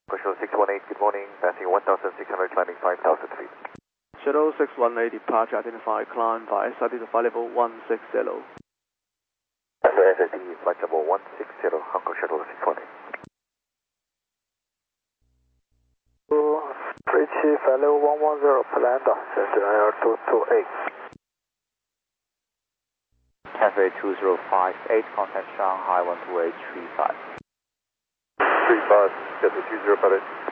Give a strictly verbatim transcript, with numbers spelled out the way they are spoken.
Shuttle six one eight, good morning, passing one thousand six hundred, climbing five thousand feet. Shuttle six one eight, departure identified, climb via starting flight level one six zero. S A T, flight level one six zero, Hong Kong Shuttle six one eight. three Chief, flight level one one zero, land, center I R two two eight. Cafe two zero five eight, contact Shanghai one two eight three five. three five, Cafe two zero five eight.